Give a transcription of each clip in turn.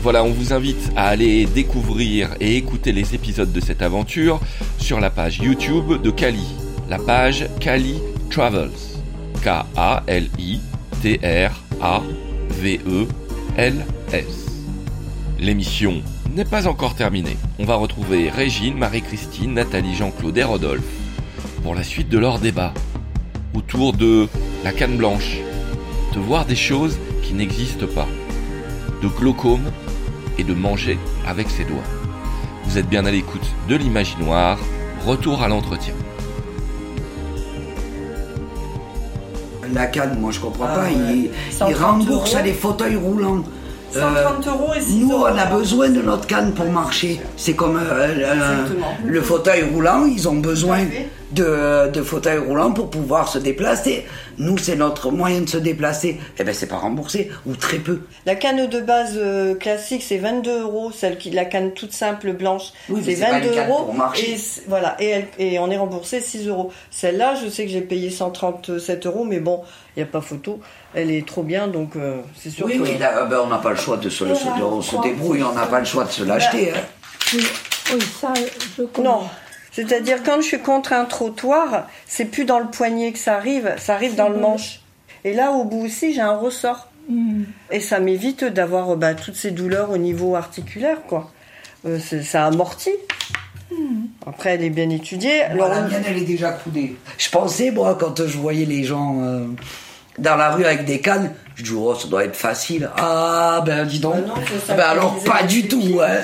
Voilà, on vous invite à aller découvrir et écouter les épisodes de cette aventure sur la page YouTube de Cali, la page Cali Travels, KALITRAVELS. L'émission n'est pas encore terminée. On va retrouver Régine, Marie-Christine, Nathalie, Jean-Claude et Rodolphe pour la suite de leur débat autour de la canne blanche, de voir des choses qui n'existent pas, de glaucome et de manger avec ses doigts. Vous êtes bien à l'écoute de l'Imaginoire, retour à l'entretien. La canne, moi je comprends pas, ils remboursent les fauteuils roulants. 130 € et 6 Nous, euros. on a besoin de notre canne pour marcher. C'est comme le fauteuil roulant, ils ont besoin de fauteuil roulant pour pouvoir se déplacer. Nous, c'est notre moyen de se déplacer. Eh bien, c'est pas remboursé, ou très peu. La canne de base classique, c'est 22 €. La canne toute simple blanche, Oui, c'est c'est pas 22 une canne €. pour marcher. Et on est remboursé 6 €. Celle-là, je sais que j'ai payé 137 €, mais bon, il n'y a pas photo. Elle est trop bien, donc c'est sûr que... Oui, là, on n'a pas le choix de se débrouille, on n'a pas le choix de se l'acheter. Hein. Oui, ça, je connais. Non, c'est-à-dire quand je suis contre un trottoir, c'est plus dans le poignet que ça arrive dans le manche. Et là, au bout aussi, j'ai un ressort. Et ça m'évite d'avoir toutes ces douleurs au niveau articulaire, quoi. Ça amortit. Après, elle est bien étudiée. Alors, la mienne, elle est déjà coudée. Je pensais, moi, quand je voyais les gens dans la rue avec des cannes, je dis, oh, ça doit être facile. Ah, ben, dis donc. Non, alors, pas du tout, hein.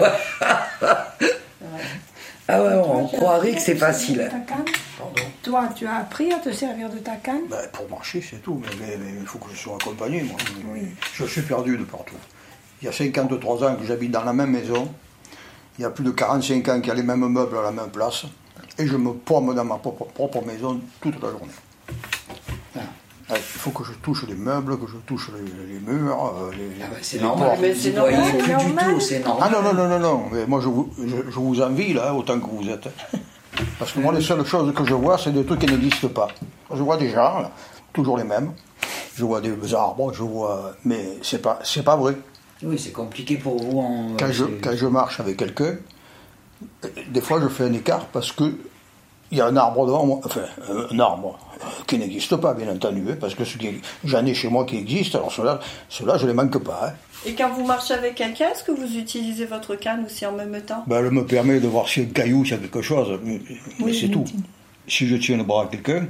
Ah ouais, on croirait que c'est facile. Ta canne. Pardon. Toi, tu as appris à te servir de ta canne. Pour marcher, c'est tout. Mais il faut que je sois accompagné, moi. Je suis perdu de partout. Il y a 53 ans que j'habite dans la même maison. Il y a plus de 45 ans qu'il y a les mêmes meubles à la même place. Et je me promène dans ma propre maison toute la journée. Il faut que je touche les meubles, que je touche les murs, c'est les normal, portes. mais vous ne voyez plus du tout, c'est normal. Ah non, mais moi je vous envie là, autant que vous êtes. Parce que moi les seules choses que je vois, c'est des trucs qui n'existent pas. Je vois des gens, là, toujours les mêmes, je vois des arbres, mais c'est pas vrai. Oui, c'est compliqué pour vous. Quand je marche avec quelqu'un, des fois je fais un écart parce que il y a un arbre devant moi, un arbre qui n'existe pas, bien entendu, parce que j'en ai chez moi qui existent, alors ceux-là, je les manque pas. Hein. Et quand vous marchez avec quelqu'un, est-ce que vous utilisez votre canne aussi en même temps ? Elle me permet de voir s'il y a un caillou, s'il y a quelque chose, mais c'est tout. Si je tiens le bras à quelqu'un,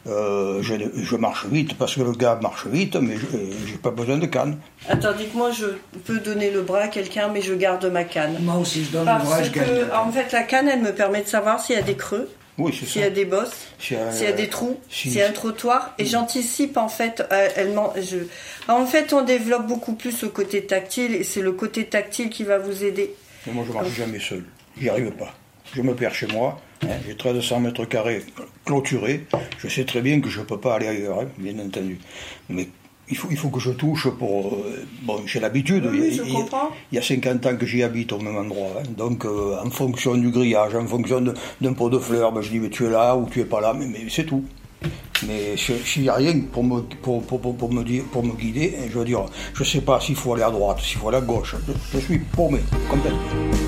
je marche vite, parce que le gars marche vite, mais j'ai pas besoin de canne. Tandis que moi, je peux donner le bras à quelqu'un, mais je garde ma canne. Moi aussi, je donne le bras, je garde. Parce que, en fait, la canne, elle me permet de savoir s'il y a des creux. Oui, c'est s'il y a des bosses, s'il y a des trous, s'il y a un trottoir, et j'anticipe en fait. En fait, on développe beaucoup plus le côté tactile, et c'est le côté tactile qui va vous aider. Mais moi, je marche jamais seul. J'y arrive pas. Je me perds chez moi. J'ai 1300 mètres carrés clôturés. Je sais très bien que je peux pas aller ailleurs, bien entendu. Mais il faut que je touche pour... j'ai l'habitude. Oui, je comprends. Il y a 50 ans que j'y habite au même endroit. Donc, en fonction du grillage, en fonction d'un pot de fleurs, je dis, mais tu es là ou tu es pas là, mais c'est tout. Mais s'il n'y a rien pour me guider, je veux dire, je sais pas s'il faut aller à droite, s'il faut aller à gauche. Je suis paumé, complètement.